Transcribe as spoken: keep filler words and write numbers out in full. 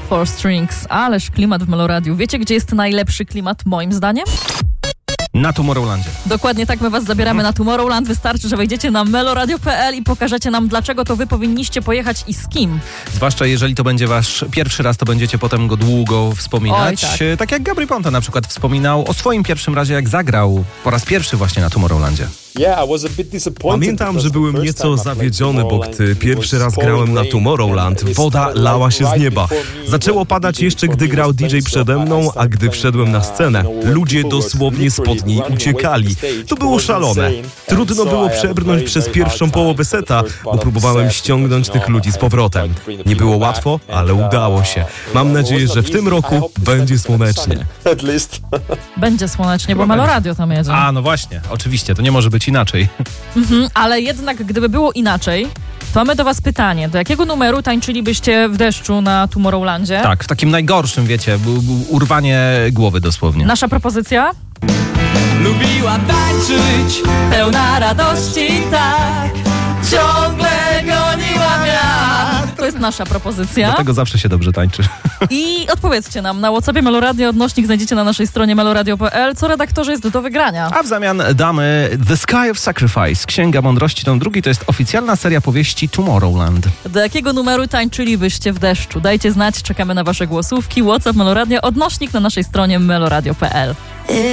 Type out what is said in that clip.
Four Strings. Ależ klimat w Meloradiu. Wiecie, gdzie jest najlepszy klimat moim zdaniem? Na Tomorrowlandzie. Dokładnie tak, my was zabieramy na Tomorrowland. Wystarczy, że wejdziecie na meloradio kropka p l i pokażecie nam, dlaczego to wy powinniście pojechać i z kim. Zwłaszcza jeżeli to będzie wasz pierwszy raz, to będziecie potem go długo wspominać. Oj, tak. tak jak Gabry Ponta na przykład wspominał o swoim pierwszym razie, jak zagrał po raz pierwszy właśnie na Tomorrowlandzie. Pamiętam, że byłem nieco zawiedziony, bo gdy pierwszy raz grałem na Tomorrowland, woda lała się z nieba. Zaczęło padać jeszcze, gdy grał D J przede mną, a gdy wszedłem na scenę, ludzie dosłownie spod niej uciekali. To było szalone. Trudno było przebrnąć przez pierwszą połowę seta, bo próbowałem ściągnąć tych ludzi z powrotem. Nie było łatwo, ale udało się. Mam nadzieję, że w tym roku będzie słonecznie. Będzie słonecznie, bo Meloradio tam jedzie. A, no właśnie, oczywiście, to nie może być inaczej. Mhm, ale jednak, gdyby było inaczej, to mamy do was pytanie. Do jakiego numeru tańczylibyście w deszczu na Tomorrowlandzie? Tak, w takim najgorszym, wiecie, b- b- urwanie głowy dosłownie. Nasza propozycja? Lubiła tańczyć, Pełna radości, tak, ciągle goniła wiatr. To jest nasza propozycja. Dlatego zawsze się dobrze tańczy. I odpowiedzcie nam na WhatsAppie Meloradio, odnośnik znajdziecie na naszej stronie meloradio kropka p l, co redaktorze jest do wygrania. A w zamian damy The Sky of Sacrifice, Księga Mądrości, tom drugi, to jest oficjalna seria powieści Tomorrowland. Do jakiego numeru tańczylibyście w deszczu? Dajcie znać, czekamy na wasze głosówki. WhatsApp Meloradio, odnośnik na naszej stronie meloradio kropka p l.